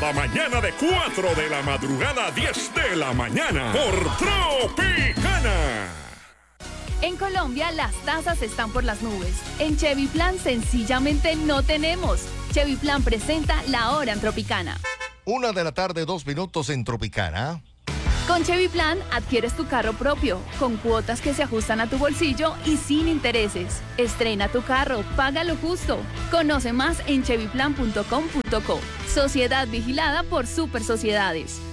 cada mañana de 4 de la madrugada a 10 de la mañana por Tropicana. En Colombia las tasas están por las nubes. En Chevy Plan sencillamente no tenemos. Chevy Plan presenta La Hora en Tropicana. 1 de la tarde, 2 minutos en Tropicana. Con Chevy Plan adquieres tu carro propio, con cuotas que se ajustan a tu bolsillo y sin intereses. Estrena tu carro, paga lo justo. Conoce más en chevyplan.com.co. Sociedad vigilada por Super Sociedades.